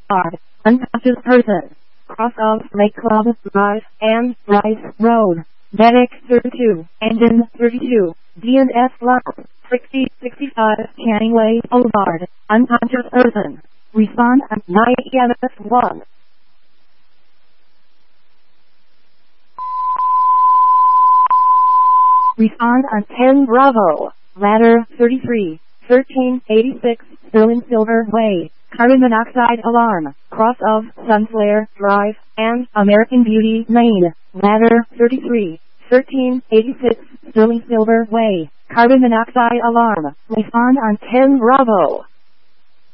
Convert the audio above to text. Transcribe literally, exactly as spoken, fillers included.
Boulevard, unconscious person. Cross of Lake Club Drive and Rice Road. Medic thirty-two, Engine thirty-two, D and S Line, sixty sixty-five Channing Way Boulevard, unconscious person. Respond at nine E M S one. Respond on ten Bravo, Ladder thirty-three, thirteen eighty-six, Sterling Silver Way, carbon monoxide alarm, cross of Sunflare Drive and American Beauty Lane, Ladder thirty-three, thirteen eighty-six, Sterling Silver Way, carbon monoxide alarm. Respond on ten Bravo.